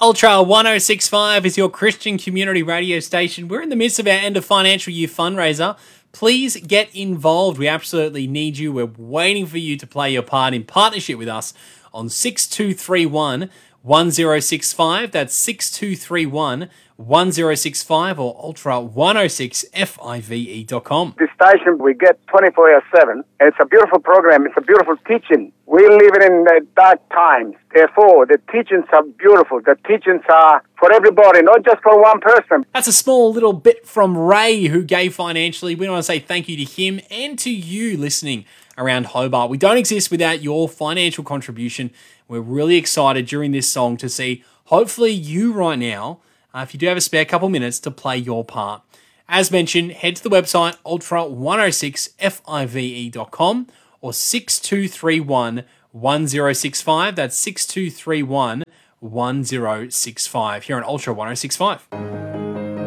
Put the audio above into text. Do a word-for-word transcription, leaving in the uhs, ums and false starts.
Ultra one oh six point five is your Christian community radio station. We're in the midst of our end of financial year fundraiser. Please get involved. We absolutely need you. We're waiting for you to play your part in partnership with us on six two three one, one oh six five. That's six two three one, one oh six five or ultra one oh six five dot com. This station we get twenty-four hour seven. It's a beautiful program. It's a beautiful teaching. We live in uh, dark times. Therefore, the teachings are beautiful. The teachings are for everybody, not just for one person. That's a small little bit from Ray, who gave financially. We want to say thank you to him and to you listening around Hobart. We don't exist without your financial contribution. We're really excited during this song to see, hopefully you right now, uh, if you do have a spare couple minutes, to play your part. As mentioned, head to the website ultra one oh six five dot com or six two three one, one oh six five. That's six two three one, one oh six five here on Ultra one oh six point five.